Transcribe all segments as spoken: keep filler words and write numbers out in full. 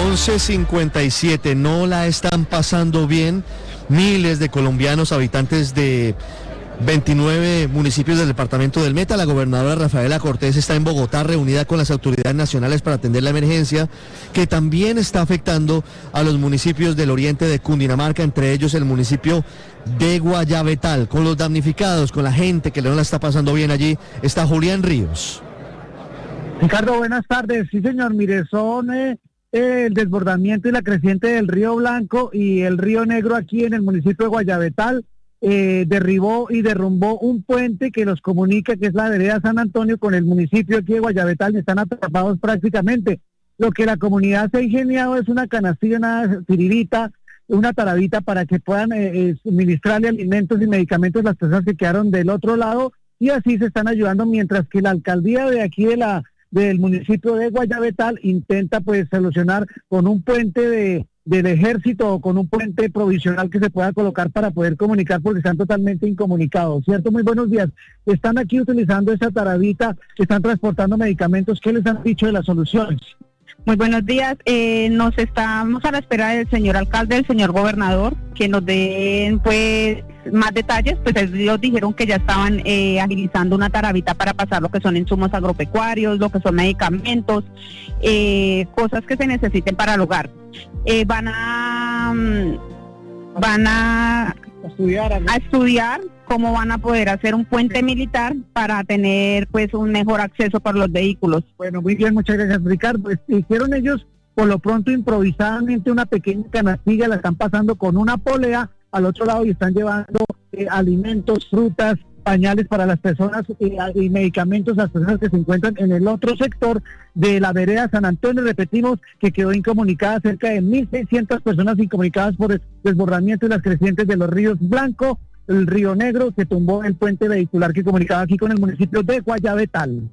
once cincuenta y siete, no la están pasando bien miles de colombianos, habitantes de veintinueve municipios del departamento del Meta. La gobernadora Rafaela Cortés está en Bogotá reunida con las autoridades nacionales para atender la emergencia que también está afectando a los municipios del oriente de Cundinamarca, entre ellos el municipio de Guayabetal. Con los damnificados, con la gente que no la está pasando bien allí, está Julián Ríos. Ricardo, buenas tardes. Sí, señor, mire, son eh, el desbordamiento y la creciente del río Blanco y el río Negro aquí en el municipio de Guayabetal. Eh, derribó y derrumbó un puente que los comunica, que es la vereda San Antonio, con el municipio aquí de Guayabetal, y están atrapados prácticamente. Lo que la comunidad se ha ingeniado es una canastilla, una tiribita, una tarabita para que puedan eh, eh, suministrarle alimentos y medicamentos a las personas que quedaron del otro lado, y así se están ayudando, mientras que la alcaldía de aquí de la del municipio de Guayabetal intenta pues solucionar con un puente de del ejército o con un puente provisional que se pueda colocar para poder comunicar, porque están totalmente incomunicados, ¿cierto? Muy buenos días. Están aquí utilizando esa tarabita, están transportando medicamentos. ¿Qué les han dicho de las soluciones? Muy buenos días. Eh, nos estamos a la espera del señor alcalde, del señor gobernador, que nos den pues más detalles. Pues ellos dijeron que ya estaban eh, agilizando una tarabita para pasar lo que son insumos agropecuarios, lo que son medicamentos, eh, cosas que se necesiten para el hogar. Eh, van a van a, a estudiar a, a estudiar cómo van a poder hacer un puente militar para tener pues un mejor acceso para los vehículos. Bueno, muy bien, muchas gracias, Ricardo. Pues hicieron ellos por lo pronto improvisadamente una pequeña canastilla, la están pasando con una polea al otro lado y están llevando eh, alimentos, frutas, pañales para las personas eh, y medicamentos a las personas que se encuentran en el otro sector de la vereda San Antonio. Repetimos que quedó incomunicada cerca de mil seiscientas personas incomunicadas por el desbordamiento y las crecientes de los ríos Blanco, el río Negro, que tumbó el puente vehicular que comunicaba aquí con el municipio de Guayabetal.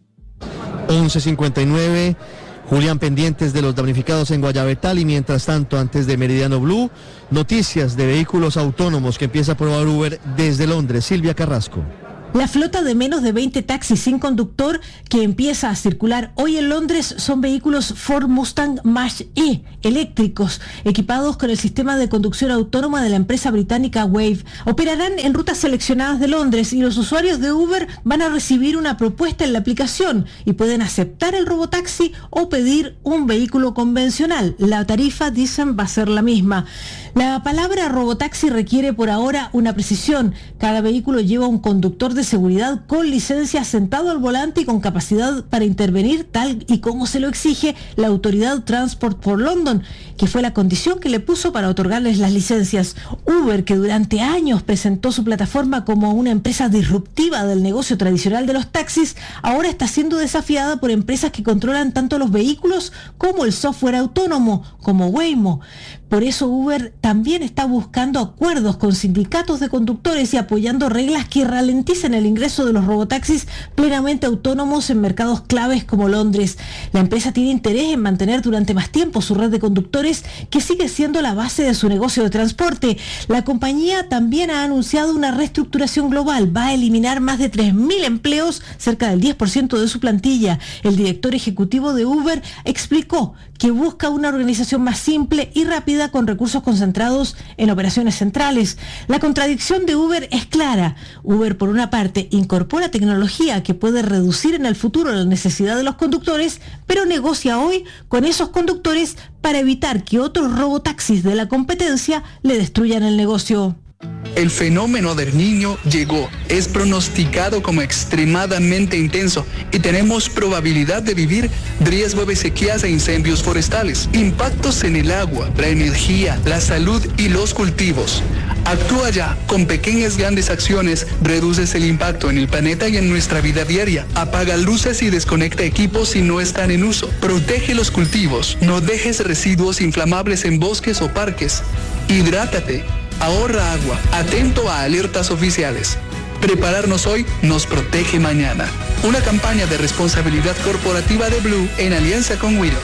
once cincuenta y nueve, Julián, pendientes de los damnificados en Guayabetal. Y mientras tanto, antes de Meridiano Blue, noticias de vehículos autónomos que empieza a probar Uber desde Londres. Silvia Carrasco. La flota de menos de veinte taxis sin conductor que empieza a circular hoy en Londres son vehículos Ford Mustang Mach-E eléctricos, equipados con el sistema de conducción autónoma de la empresa británica Wave. Operarán en rutas seleccionadas de Londres y los usuarios de Uber van a recibir una propuesta en la aplicación y pueden aceptar el robotaxi o pedir un vehículo convencional. La tarifa, dicen, va a ser la misma. La palabra robotaxi requiere por ahora una precisión. Cada vehículo lleva un conductor de seguridad con licencia sentado al volante y con capacidad para intervenir tal y como se lo exige la autoridad Transport for London, que fue la condición que le puso para otorgarles las licencias. Uber, que durante años presentó su plataforma como una empresa disruptiva del negocio tradicional de los taxis, ahora está siendo desafiada por empresas que controlan tanto los vehículos como el software autónomo, como Waymo. Por eso Uber también está buscando acuerdos con sindicatos de conductores y apoyando reglas que ralenticen el ingreso de los robotaxis plenamente autónomos en mercados claves como Londres. La empresa tiene interés en mantener durante más tiempo su red de conductores, que sigue siendo la base de su negocio de transporte. La compañía también ha anunciado una reestructuración global. Va a eliminar más de tres mil empleos, cerca del diez por ciento de su plantilla. El director ejecutivo de Uber explicó que busca una organización más simple y rápida con recursos concentrados en operaciones centrales. La contradicción de Uber es clara. Uber, por una parte, incorpora tecnología que puede reducir en el futuro la necesidad de los conductores, pero negocia hoy con esos conductores para evitar que otros robotaxis de la competencia le destruyan el negocio. El fenómeno del Niño llegó, es pronosticado como extremadamente intenso y tenemos probabilidad de vivir riesgo de sequías e incendios forestales, impactos en el agua, la energía, la salud y los cultivos. Actúa ya, con pequeñas grandes acciones reduces el impacto en el planeta y en nuestra vida diaria. Apaga luces y desconecta equipos si no están en uso. Protege los cultivos, no dejes residuos inflamables en bosques o parques. Hidrátate. Ahorra agua, atento a alertas oficiales. Prepararnos hoy nos protege mañana. Una campaña de responsabilidad corporativa de Blue en alianza con Wido.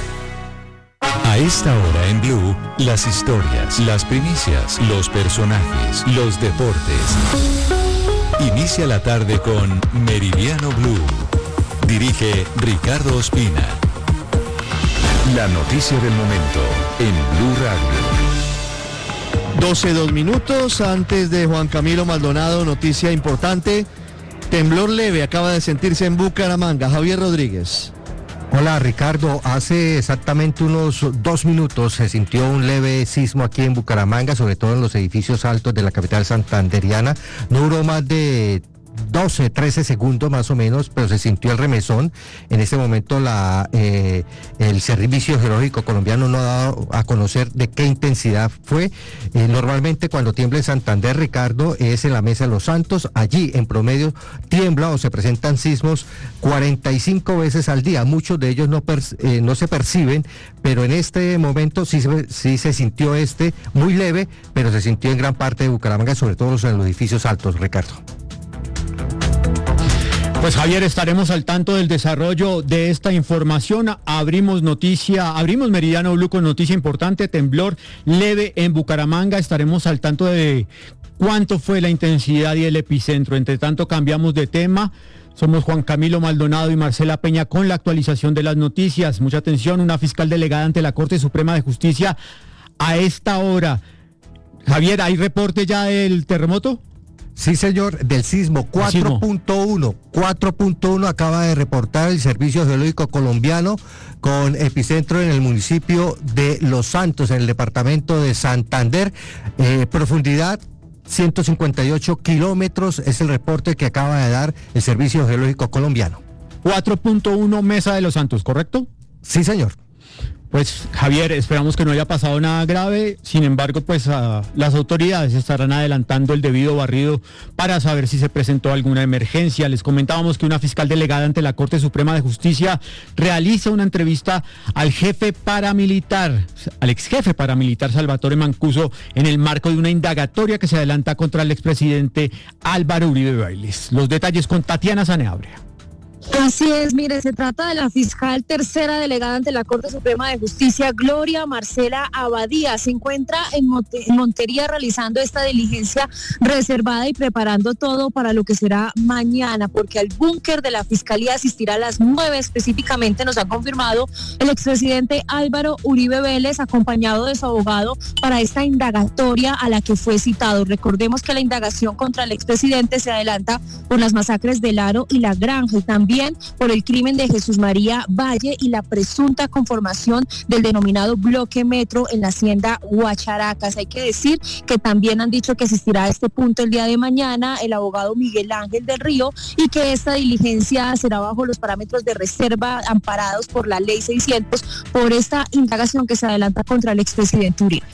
A esta hora en Blue, las historias, las primicias, los personajes, los deportes. Inicia la tarde con Meridiano Blue. Dirige Ricardo Ospina. La noticia del momento en Blue Radio. doce, dos minutos antes de Juan Camilo Maldonado, noticia importante. Temblor leve acaba de sentirse en Bucaramanga. Javier Rodríguez. Hola Ricardo, hace exactamente unos dos minutos se sintió un leve sismo aquí en Bucaramanga, sobre todo en los edificios altos de la capital santanderiana. No duró más de doce, trece segundos más o menos, pero se sintió el remesón. En este momento la eh, el Servicio Geológico Colombiano no ha dado a conocer de qué intensidad fue. Eh, normalmente cuando tiembla en Santander, Ricardo, es en la Mesa de los Santos. Allí en promedio tiembla o se presentan sismos cuarenta y cinco veces al día. Muchos de ellos no, per, eh, no se perciben, pero en este momento sí, sí se sintió este muy leve, pero se sintió en gran parte de Bucaramanga, sobre todo en los edificios altos, Ricardo. Pues Javier, estaremos al tanto del desarrollo de esta información. Abrimos noticia, abrimos Meridiano Blue con noticia importante, temblor leve en Bucaramanga. Estaremos al tanto de cuánto fue la intensidad y el epicentro. Entre tanto, cambiamos de tema. Somos Juan Camilo Maldonado y Marcela Peña con la actualización de las noticias. Mucha atención, una fiscal delegada ante la Corte Suprema de Justicia a esta hora. Javier, ¿hay reporte ya del terremoto? Sí, señor, del sismo cuatro punto uno. cuatro punto uno acaba de reportar el Servicio Geológico Colombiano, con epicentro en el municipio de Los Santos, en el departamento de Santander. Eh, profundidad ciento cincuenta y ocho kilómetros es el reporte que acaba de dar el Servicio Geológico Colombiano. cuatro punto uno Mesa de Los Santos, ¿correcto? Sí, señor. Pues Javier, esperamos que no haya pasado nada grave, sin embargo, pues uh, las autoridades estarán adelantando el debido barrido para saber si se presentó alguna emergencia. Les comentábamos que una fiscal delegada ante la Corte Suprema de Justicia realiza una entrevista al jefe paramilitar, al ex jefe paramilitar Salvatore Mancuso, en el marco de una indagatoria que se adelanta contra el expresidente Álvaro Uribe Vélez. Los detalles con Tatiana Saneabria. Así es, mire, se trata de la fiscal tercera delegada ante la Corte Suprema de Justicia, Gloria Marcela Abadía. Se encuentra en, Monte- en Montería realizando esta diligencia reservada y preparando todo para lo que será mañana, porque al búnker de la Fiscalía asistirá a las nueve específicamente, nos ha confirmado el expresidente Álvaro Uribe Vélez, acompañado de su abogado, para esta indagatoria a la que fue citado. Recordemos que la indagación contra el expresidente se adelanta por las masacres del Aro y La Granja, y también por el crimen de Jesús María Valle y la presunta conformación del denominado bloque metro en la hacienda Guacharacas. Hay que decir que también han dicho que asistirá a este punto el día de mañana el abogado Miguel Ángel del Río, y que esta diligencia será bajo los parámetros de reserva amparados por la ley seiscientos por esta indagación que se adelanta contra el expresidente Uribe.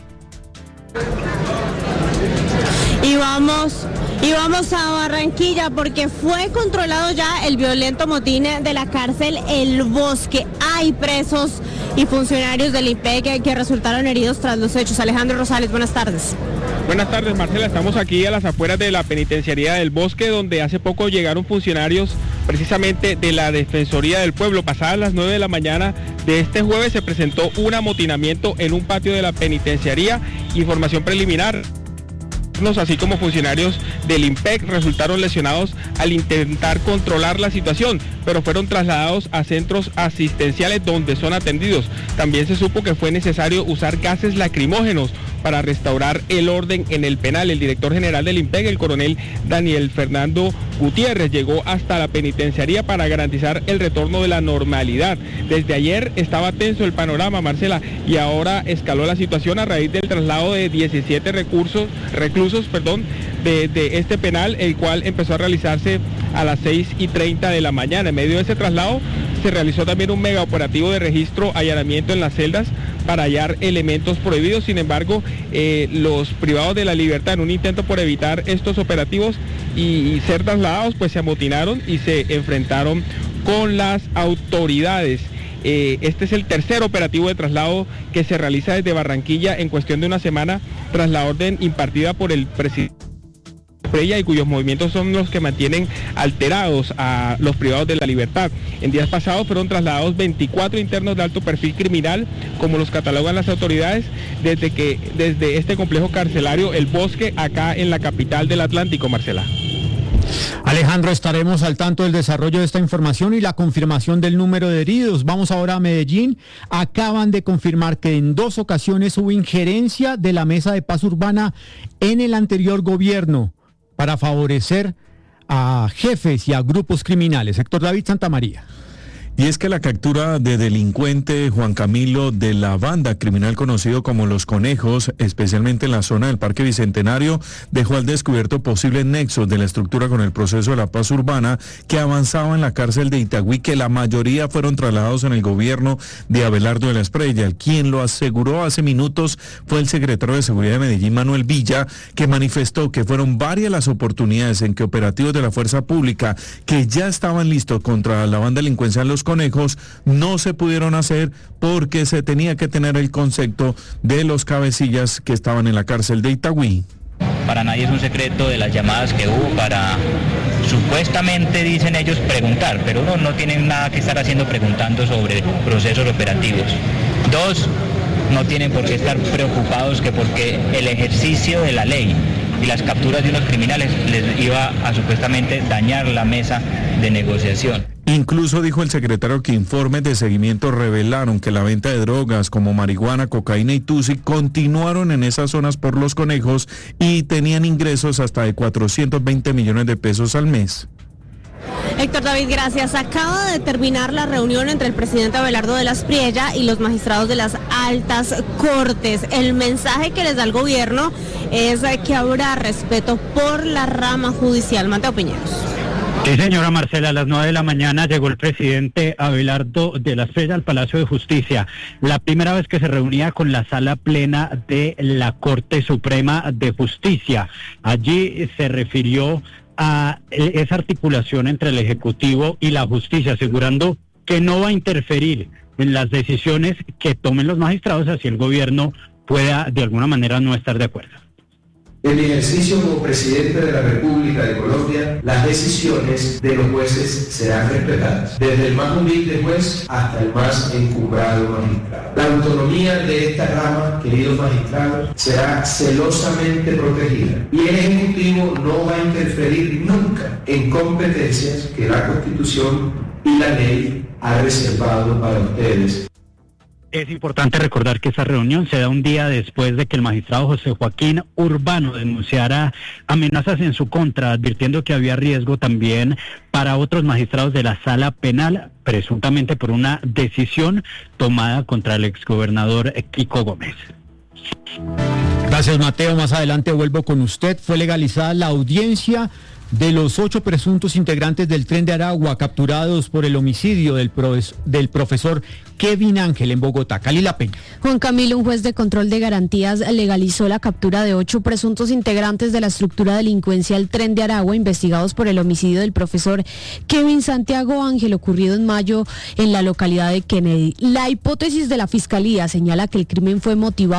Y vamos, y vamos a Barranquilla, porque fue controlado ya el violento motín de la cárcel El Bosque. Hay presos y funcionarios del I N P E C que, que resultaron heridos tras los hechos. Alejandro Rosales, buenas tardes. Buenas tardes, Marcela. Estamos aquí a las afueras de la penitenciaría del Bosque, donde hace poco llegaron funcionarios precisamente de la Defensoría del Pueblo. Pasadas las nueve de la mañana de este jueves se presentó un amotinamiento en un patio de la penitenciaría. Información preliminar, así como funcionarios del I N P E C resultaron lesionados al intentar controlar la situación, pero fueron trasladados a centros asistenciales donde son atendidos. También se supo que fue necesario usar gases lacrimógenos para restaurar el orden en el penal. El director general del I N P E C, el coronel Daniel Fernando Gutiérrez, llegó hasta la penitenciaría para garantizar el retorno de la normalidad. Desde ayer estaba tenso el panorama, Marcela, y ahora escaló la situación a raíz del traslado de diecisiete recursos, reclusos perdón, de, de este penal, el cual empezó a realizarse a las seis y treinta de la mañana. En medio de ese traslado se realizó también un mega operativo de registro, allanamiento en las celdas para hallar elementos prohibidos. Sin embargo, eh, los privados de la libertad, en un intento por evitar estos operativos y, y ser trasladados, pues se amotinaron y se enfrentaron con las autoridades. Eh, este es el tercer operativo de traslado que se realiza desde Barranquilla en cuestión de una semana, tras la orden impartida por el presidente Freya, y cuyos movimientos son los que mantienen alterados a los privados de la libertad. En días pasados fueron trasladados veinticuatro internos de alto perfil criminal, como los catalogan las autoridades, desde que desde este complejo carcelario El Bosque, acá en la capital del Atlántico, Marcela. Alejandro, estaremos al tanto del desarrollo de esta información y la confirmación del número de heridos. Vamos ahora a Medellín. Acaban de confirmar que en dos ocasiones hubo injerencia de la Mesa de Paz Urbana en el anterior gobierno para favorecer a jefes y a grupos criminales. Héctor David Santamaría. Y es que la captura de delincuente Juan Camilo de la banda criminal conocido como Los Conejos, especialmente en la zona del Parque Bicentenario, dejó al descubierto posibles nexos de la estructura con el proceso de la paz urbana que avanzaba en la cárcel de Itagüí, que la mayoría fueron trasladados en el gobierno de Abelardo de la Espriella. Quien lo aseguró hace minutos fue el secretario de Seguridad de Medellín, Manuel Villa, que manifestó que fueron varias las oportunidades en que operativos de la fuerza pública que ya estaban listos contra la banda delincuencial Los Conejos no se pudieron hacer porque se tenía que tener el concepto de los cabecillas que estaban en la cárcel de Itagüí. Para nadie es un secreto de las llamadas que hubo para, supuestamente dicen ellos, preguntar, pero uno no tiene nada que estar haciendo preguntando sobre procesos operativos. Dos, no tienen por qué estar preocupados que porque el ejercicio de la ley y las capturas de unos criminales les iba a supuestamente dañar la mesa de negociación. Incluso dijo el secretario que informes de seguimiento revelaron que la venta de drogas como marihuana, cocaína y tusi continuaron en esas zonas por Los Conejos y tenían ingresos hasta de cuatrocientos veinte millones de pesos al mes. Héctor David, gracias. Acaba de terminar la reunión entre el presidente Abelardo de la Espriella y los magistrados de las altas cortes. El mensaje que les da el gobierno es que habrá respeto por la rama judicial. Mateo Piñeros. Sí, señora Marcela, a las nueve de la mañana llegó el presidente Abelardo de la Espriella al Palacio de Justicia. La primera vez que se reunía con la sala plena de la Corte Suprema de Justicia. Allí se refirió a esa articulación entre el Ejecutivo y la Justicia, asegurando que no va a interferir en las decisiones que tomen los magistrados, así el gobierno pueda de alguna manera no estar de acuerdo. En mi ejercicio como presidente de la República de Colombia, las decisiones de los jueces serán respetadas, desde el más humilde juez hasta el más encumbrado magistrado. La autonomía de esta rama, queridos magistrados, será celosamente protegida y el Ejecutivo no va a interferir nunca en competencias que la Constitución y la ley ha reservado para ustedes. Es importante recordar que esa reunión se da un día después de que el magistrado José Joaquín Urbano denunciara amenazas en su contra, advirtiendo que había riesgo también para otros magistrados de la sala penal, presuntamente por una decisión tomada contra el exgobernador Kiko Gómez. Gracias, Mateo. Más adelante vuelvo con usted. Fue legalizada la audiencia de los ocho presuntos integrantes del Tren de Aragua capturados por el homicidio del, proves- del profesor Kevin Ángel en Bogotá. Calila Peña. Juan Camilo, un juez de control de garantías legalizó la captura de ocho presuntos integrantes de la estructura delincuencial Tren de Aragua investigados por el homicidio del profesor Kevin Santiago Ángel ocurrido en mayo en la localidad de Kennedy. La hipótesis de la fiscalía señala que el crimen fue motivado